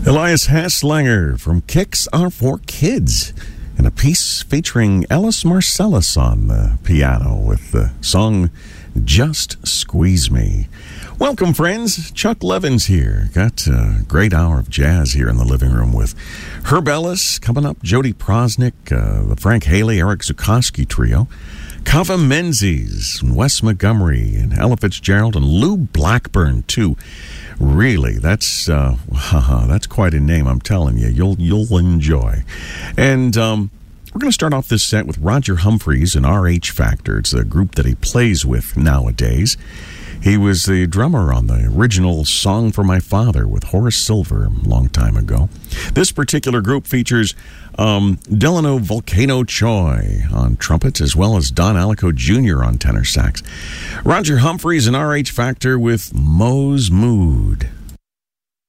Elias Haslanger from Kicks Are For Kids, and a piece featuring Ellis Marcellus on the piano with the song Just Squeeze Me. Welcome, friends. Chuck Levins here. Got a great hour of jazz here in the living room with Herb Ellis coming up, Jody Prosnick, the Frank Haley, Eric Zukoski trio, Kava Menzies, Wes Montgomery, and Ella Fitzgerald, and Lou Blackburn, too. Really, that's quite a name, I'm telling you. You'll enjoy. And we're going to start off this set with Roger Humphreys and RH Factor. It's a group that he plays with nowadays. He was the drummer on the original Song for My Father with Horace Silver a long time ago. This particular group features Delano Volcano Choi on trumpets, as well as Don Alico Jr. on tenor sax. Roger Humphreys and RH Factor with Moe's Mood.